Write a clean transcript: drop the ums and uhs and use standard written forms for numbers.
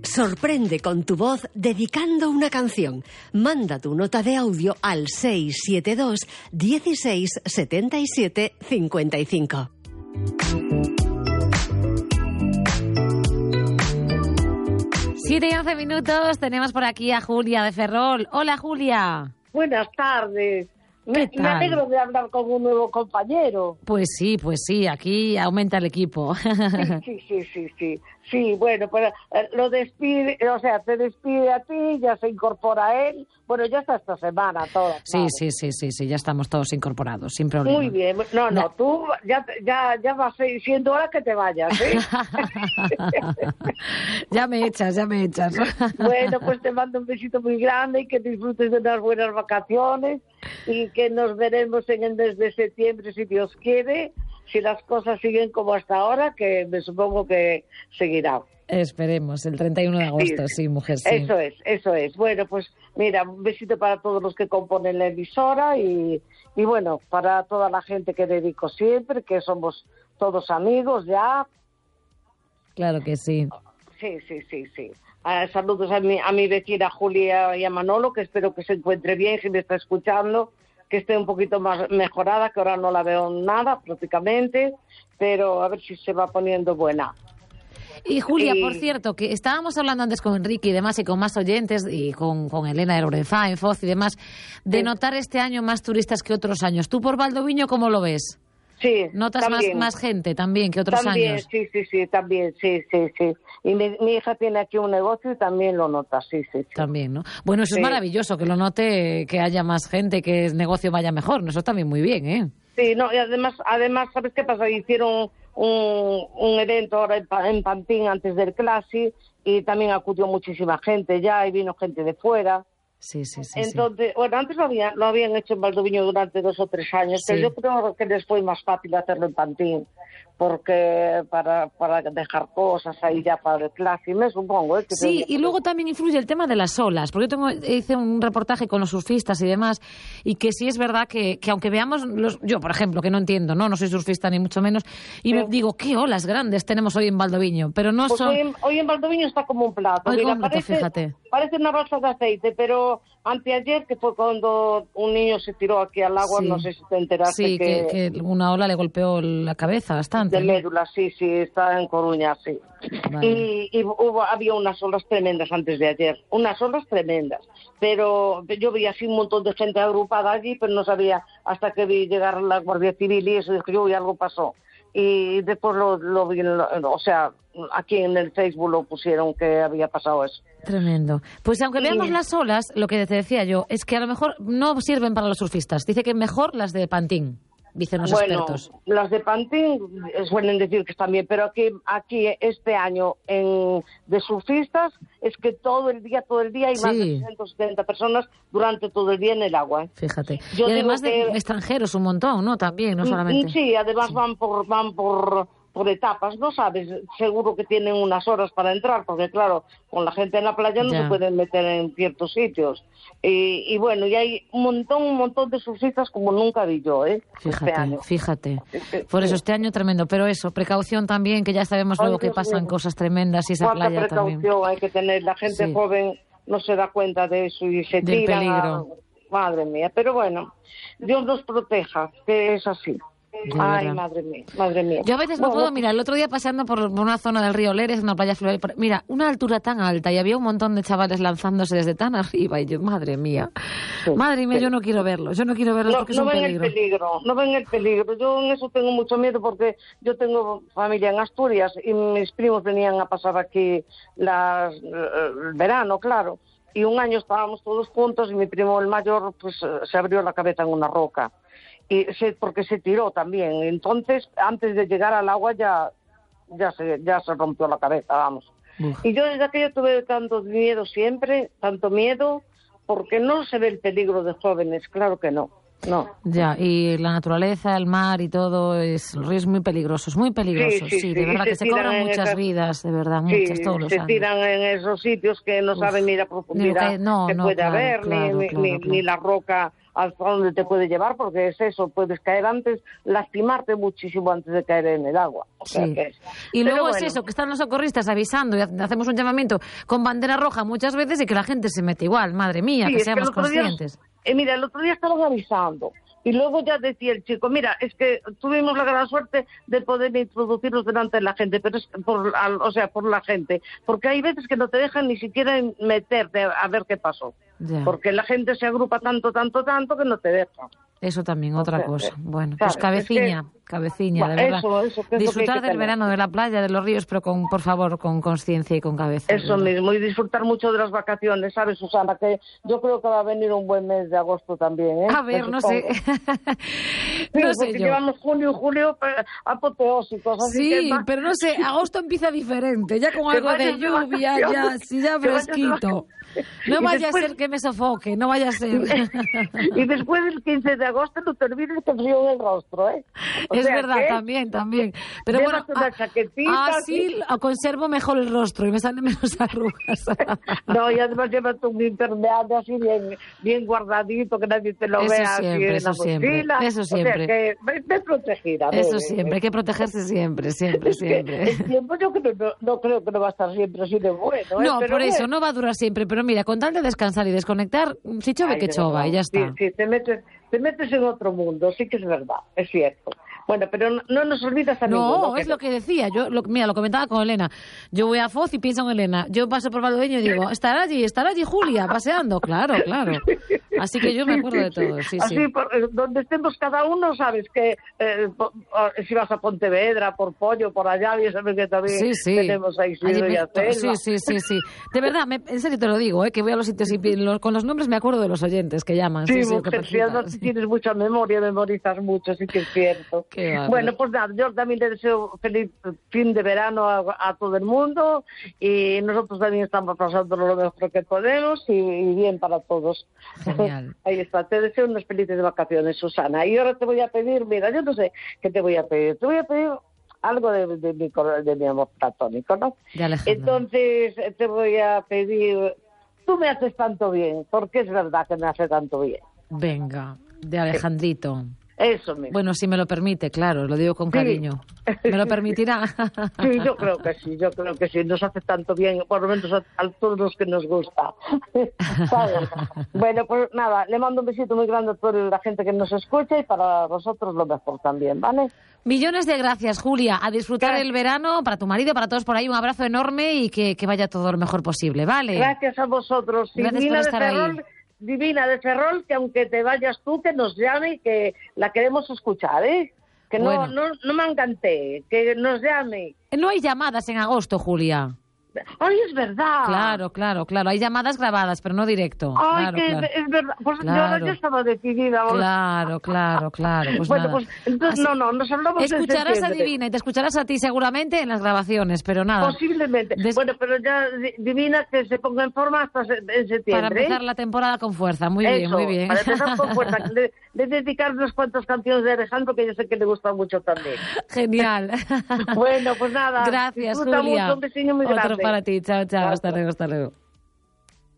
Sorprende con tu voz dedicando una canción. Manda tu nota de audio al 672 16 77 55. 7:11, tenemos por aquí a Julia de Ferrol. Hola, Julia. Buenas tardes. Me alegro de hablar con un nuevo compañero. Pues sí, aquí aumenta el equipo. Sí, bueno, pues lo despide, o sea, te despide a ti, ya se incorpora él. Bueno, ya está esta semana toda. Sí, ya estamos todos incorporados, sin problema. Muy bien, no, tú ya vas siendo hora que te vayas, ¿eh? Ya me echas. Bueno, pues te mando un besito muy grande y que disfrutes de unas buenas vacaciones y que nos veremos en el mes de septiembre, si Dios quiere, si las cosas siguen como hasta ahora, que me supongo que seguirá. Esperemos, el 31 de agosto, sí, mujer, sí. Eso es. Bueno, pues mira, un besito para todos los que componen la emisora y bueno, para toda la gente que dedico siempre, que somos todos amigos ya. Claro que sí. Sí. Saludos a mi vecina Julia y a Manolo, que espero que se encuentre bien, si me está escuchando, que esté un poquito más mejorada, que ahora no la veo nada prácticamente, pero a ver si se va poniendo buena. Y Julia, por cierto, que estábamos hablando antes con Enrique y demás, y con más oyentes, y con Elena de Lorenza, en Foz y demás, de notar este año más turistas que otros años. ¿Tú por Valdoviño cómo lo ves? Sí, ¿Notas más gente también que otros años? Sí, también. Y mi hija tiene aquí un negocio y también lo nota, sí. También, ¿no? Bueno, eso es maravilloso, que lo note, que haya más gente, que el negocio vaya mejor. Eso también muy bien, ¿eh? Sí, no, y además, ¿sabes qué pasa? Hicieron un evento ahora en Pantín antes del Classic y también acudió muchísima gente ya y vino gente de fuera. Sí. Entonces, bueno, antes lo habían hecho en Valdoviño durante 2 o 3 años, pero yo creo que les fue más fácil hacerlo en Pantín, porque para dejar cosas ahí ya para el clase, me supongo. Sí, y luego también influye el tema de las olas, porque yo hice un reportaje con los surfistas y demás, y que sí es verdad que aunque veamos, yo por ejemplo, que no entiendo, no soy surfista ni mucho menos, y me digo, qué olas grandes tenemos hoy en Valdoviño, pero no son... Hoy en Valdoviño está como un plato. Mira, fíjate. Parece una balsa de aceite, pero anteayer, que fue cuando un niño se tiró aquí al agua, no sé si te enteraste. Sí, que una ola le golpeó la cabeza bastante. De médula, sí, está en Coruña, sí. Vale. Y había unas olas tremendas antes de ayer, unas olas tremendas. Pero yo vi así un montón de gente agrupada allí, pero no sabía hasta que vi llegar la Guardia Civil y eso, dije, uy, algo pasó. Y después lo vi, o sea, aquí en el Facebook lo pusieron que había pasado eso. Tremendo. Pues aunque veamos las olas, lo que te decía yo, es que a lo mejor no sirven para los surfistas. Dice que mejor las de Pantín, dicen los expertos. Las de Pantín suelen decir que están bien, pero aquí este año de surfistas es que todo el día hay más de 170 personas durante todo el día en el agua. Fíjate. Y además de extranjeros un montón, ¿no? También, no solamente. Sí, además van por etapas, ¿no sabes? Seguro que tienen unas horas para entrar, porque claro, con la gente en la playa no se pueden meter en ciertos sitios. Y bueno, y hay un montón de surfistas como nunca vi yo, ¿eh? Fíjate. Por eso este año tremendo, pero eso, precaución también, que ya sabemos luego que pasan cosas tremendas y esa playa también. Precaución hay que tener, la gente joven no se da cuenta de eso y se del tira. Peligro. Madre mía, pero bueno, Dios nos proteja, que es así. Ay, madre mía. Yo a veces no puedo, mira, el otro día pasando por una zona del río Leres, una playa fluvial, mira, una altura tan alta y había un montón de chavales lanzándose desde tan arriba y yo, madre mía, yo no quiero verlos, porque es un peligro. No ven el peligro, yo en eso tengo mucho miedo porque yo tengo familia en Asturias y mis primos venían a pasar aquí el verano, claro, y un año estábamos todos juntos y mi primo el mayor pues se abrió la cabeza en una roca. Porque se tiró también. Entonces, antes de llegar al agua ya se rompió la cabeza, vamos. Uf. Y yo desde aquello tuve tanto miedo, porque no se ve el peligro de jóvenes, claro que no. Ya, y la naturaleza, el mar y todo, es muy peligrosos, sí, de verdad, que se cobran muchas vidas, de verdad, muchas, todos los años. Se tiran en esos sitios que no saben ni la profundidad que puede haber, ni la roca hasta dónde te puede llevar, porque es eso, puedes caer antes, lastimarte muchísimo antes de caer en el agua. O sea que y luego es eso, que están los socorristas avisando y hacemos un llamamiento con bandera roja muchas veces y que la gente se mete igual, madre mía, que seamos conscientes. Mira, el otro día estaban avisando. Y luego ya decía el chico, mira, es que tuvimos la gran suerte de poder introducirnos delante de la gente, pero es por la gente, porque hay veces que no te dejan ni siquiera meterte a ver qué pasó, porque la gente se agrupa tanto que no te deja. Eso también, otra cosa. Bueno, pues cabeciña, de verdad. Eso, disfrutar del verano, de la playa, de los ríos, pero por favor, con conciencia y con cabeza. Eso mismo, y disfrutar mucho de las vacaciones, ¿sabes, Susana? Que yo creo que va a venir un buen mes de agosto también, ¿eh? A ver, no sé. No sé yo. Llevamos junio y julio apoteósicos. Sí, pero no sé, agosto empieza diferente, ya con algo de lluvia, ya fresquito. No vaya a ser que me sofoque, no vaya a ser. Y después del 15 de agosto no te olvides que frío en el rostro, ¿eh? Es verdad, también. Pero bueno, así conservo mejor el rostro y me salen menos arrugas. No, y además llévate un impermeable así bien guardadito, que nadie te lo vea así en la mochila. Eso siempre. O sea, que ven protegida. Eso siempre, hay que protegerse siempre. El tiempo yo no creo que no va a estar siempre así de bueno. No, pero por eso, no va a durar siempre. Pero mira, con tal de descansar y desconectar, si chove que chova y ya está. Sí, te metes en otro mundo, sí que es verdad, es cierto. Bueno, pero no nos olvidas a ninguno. No, es lo que decía. Mira, lo comentaba con Elena. Yo voy a Foz y pienso en Elena. Yo paso por Valdoviño y digo, estará allí Julia, paseando. Claro. Así que yo me acuerdo de todo. Sí, así, donde estemos cada uno, sabes que si vas a Pontevedra, por Pollo, por allá, y sabes que también tenemos ahí Isidro y Acelva. Sí. De verdad, en serio te lo digo, que voy a los sitios y con los nombres me acuerdo de los oyentes que llaman. Sí, mujer, si tienes mucha memoria, memorizas mucho, sí que es cierto. Bueno, pues nada, yo también le deseo feliz fin de verano a todo el mundo y nosotros también estamos pasando lo mejor que podemos y bien para todos. Genial. Ahí está, te deseo unas felices vacaciones, Susana. Y ahora te voy a pedir, mira, yo no sé qué te voy a pedir. Te voy a pedir algo de mi amor platónico, ¿no? Entonces te voy a pedir, tú me haces tanto bien, porque es verdad que me hace tanto bien. Venga, de Alejandrito. Eso mismo. Bueno, si me lo permite, claro, lo digo con cariño. ¿Me lo permitirá? Sí, yo creo que sí, nos hace tanto bien, por lo menos a todos los que nos gusta. ¿Sabes? Bueno, pues nada, le mando un besito muy grande a toda la gente que nos escucha y para vosotros lo mejor también, ¿vale? Millones de gracias, Julia. A disfrutar el verano, para tu marido, para todos por ahí, un abrazo enorme y que vaya todo lo mejor posible, ¿vale? Gracias a vosotros. Gracias por estar ahí. Divina de Ferrol, que aunque te vayas tú, que nos llame y que la queremos escuchar, ¿eh? Que no me encante, que nos llame. No hay llamadas en agosto, Julia. ¡Ay, es verdad! Claro. Hay llamadas grabadas, pero no directo. ¡Ay, claro. Es verdad! Pues yo estaba decidida. Claro. Pues bueno, nada. pues entonces nos hablamos escucharás a Divina y te escucharás a ti seguramente en las grabaciones, pero nada. Posiblemente. Bueno, pero ya Divina que se ponga en forma hasta en septiembre. Para empezar la temporada con fuerza. Muy bien. Para empezar con fuerza. De dedicar unas cuantas canciones de Alejandro que yo sé que le gustan mucho también. Genial. Bueno, pues nada. Gracias, Julia. Julia. Mucho, un besillo muy grande. Otro para ti. Chao. Hasta luego.